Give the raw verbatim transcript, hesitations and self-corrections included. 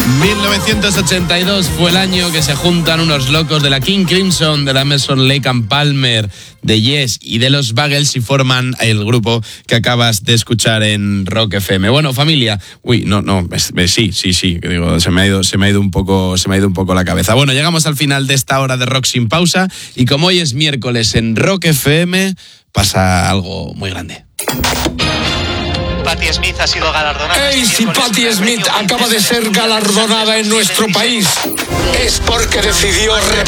mil novecientos ochenta y dos fue el año que se juntan unos locos de la King Crimson, de la Emerson, Lake and Palmer, de Yes y de los Buggles y forman el grupo que acabas de escuchar en Rock F M. Bueno, familia, uy, no, no, es, es, sí, sí, sí, digo, se me ha ido, se me ha ido un poco, se me ha ido un poco la cabeza. Bueno, llegamos al final de esta hora de Rock sin pausa y como hoy es miércoles en Rock F M, pasa algo muy grande. Patti Smith ha sido galardonada. ¡Ey! Si Patti Smith acaba de ser galardonada en nuestro país, es porque decidió